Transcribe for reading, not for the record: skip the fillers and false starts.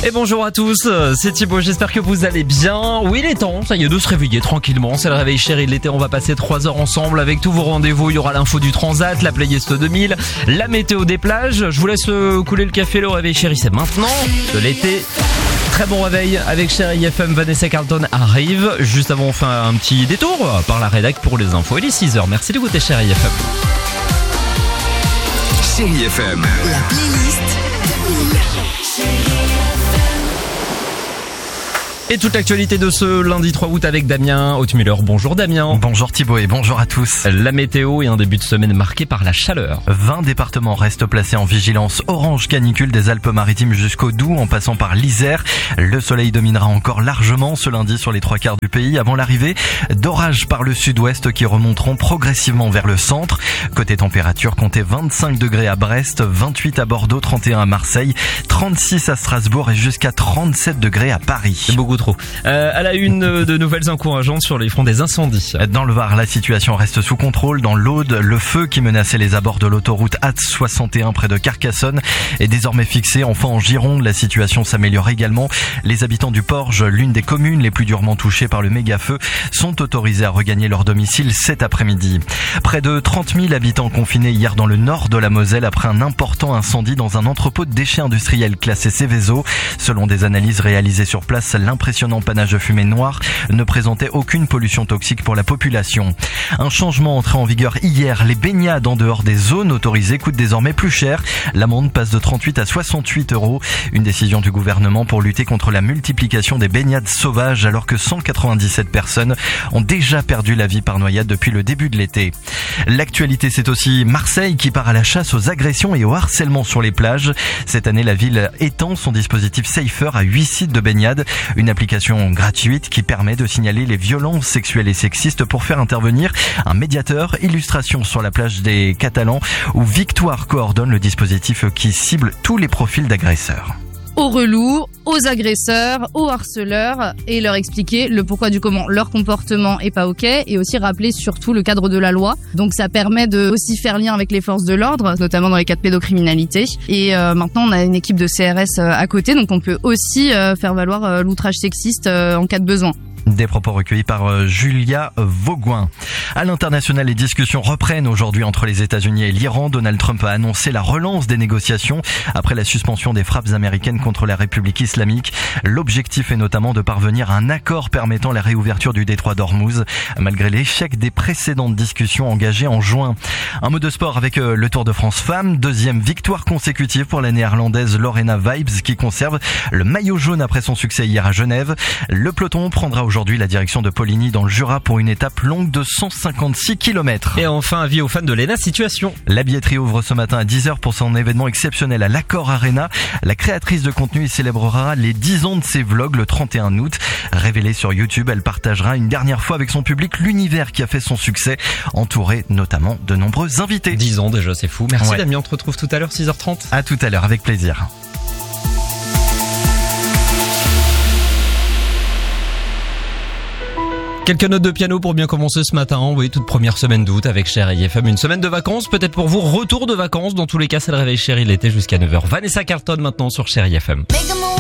Et bonjour à tous, c'est Thibaut, j'espère que vous allez bien. Oui, il est temps, ça y est, de se réveiller tranquillement. C'est le réveil chéri de l'été, on va passer 3 heures ensemble avec tous vos rendez-vous. Il y aura l'info du Transat, la playlist 2000, la météo des plages. Je vous laisse couler le café, le réveil chéri, c'est maintenant de l'été. Très bon réveil avec Chéri FM, Vanessa Carlton arrive. Juste avant, on fait un petit détour par la rédac pour les infos. Il est 6h, merci de goûter Chéri FM. Chéri FM. La playlist 2000. Et toute l'actualité de ce lundi 3 août avec Damien Hautmüller. Bonjour Damien. Bonjour Thibaut et bonjour à tous. La météo et un début de semaine marqué par la chaleur. 20 départements restent placés en vigilance orange canicule des Alpes-Maritimes jusqu'au Doubs en passant par l'Isère. Le soleil dominera encore largement ce lundi sur les 3/4 du pays avant l'arrivée d'orages par le sud-ouest qui remonteront progressivement vers le centre. Côté température, comptez 25 degrés à Brest, 28 à Bordeaux, 31 à Marseille, 36 à Strasbourg et jusqu'à 37 degrés à Paris. C'est beaucoup trop. À la une, de nouvelles encourageantes sur les fronts des incendies. Dans le Var, la situation reste sous contrôle. Dans l'Aude, le feu qui menaçait les abords de l'autoroute A61 près de Carcassonne est désormais fixé. Enfin, en Gironde, la situation s'améliore également. Les habitants du Porge, l'une des communes les plus durement touchées par le méga-feu, sont autorisés à regagner leur domicile cet après-midi. Près de 30 000 habitants confinés hier dans le nord de la Moselle après un important incendie dans un entrepôt de déchets industriels classé Céveso. Selon des analyses réalisées sur place, l'impressionnant panache de fumée noire ne présentait aucune pollution toxique pour la population. Un changement entré en vigueur hier. Les baignades en dehors des zones autorisées coûtent désormais plus cher. L'amende passe de 38 à 68 €. Une décision du gouvernement pour lutter contre la multiplication des baignades sauvages alors que 197 personnes ont déjà perdu la vie par noyade depuis le début de l'été. L'actualité, c'est aussi Marseille qui part à la chasse aux agressions et au harcèlement sur les plages. Cette année, la ville étend son dispositif Safer à 8 sites de baignade. Une application gratuite qui permet de signaler les violences sexuelles et sexistes pour faire intervenir un médiateur. Illustration sur la plage des Catalans où Victoire coordonne le dispositif qui cible tous les profils d'agresseurs. Aux relous, aux agresseurs, aux harceleurs et leur expliquer le pourquoi du comment leur comportement est pas ok et aussi rappeler surtout le cadre de la loi. Donc ça permet de aussi faire lien avec les forces de l'ordre, notamment dans les cas de pédocriminalité. Et maintenant on a une équipe de CRS à côté, donc on peut aussi faire valoir l'outrage sexiste en cas de besoin. Des propos recueillis par Julia Vaugoin. À l'international, les discussions reprennent aujourd'hui entre les États-Unis et l'Iran. Donald Trump a annoncé la relance des négociations après la suspension des frappes américaines contre la République islamique. L'objectif est notamment de parvenir à un accord permettant la réouverture du détroit d'Ormuz, malgré l'échec des précédentes discussions engagées en juin. Un mot de sport avec le Tour de France Femmes. Deuxième victoire consécutive pour la néerlandaise Lorena Wiebes qui conserve le maillot jaune après son succès hier à Genève. Le peloton prendra aujourd'hui la direction de Poligny dans le Jura pour une étape longue de 156 km. Et enfin, avis aux fans de l'ENA Situation. La billetterie ouvre ce matin à 10h pour son événement exceptionnel à l'Accor Arena. La créatrice de contenu célébrera les 10 ans de ses vlogs le 31 août. Révélée sur YouTube, elle partagera une dernière fois avec son public l'univers qui a fait son succès, entouré notamment de nombreux invités. 10 ans déjà, c'est fou. Merci Ouais. Damien, on te retrouve tout à l'heure, 6h30. À tout à l'heure, avec plaisir. Quelques notes de piano pour bien commencer ce matin. Oui, toute première semaine d'août avec Chéri FM. Une semaine de vacances, peut-être pour vous, retour de vacances. Dans tous les cas, c'est le réveil Chéri l'été jusqu'à 9h. Vanessa Carlton maintenant sur Chéri FM. Make 'em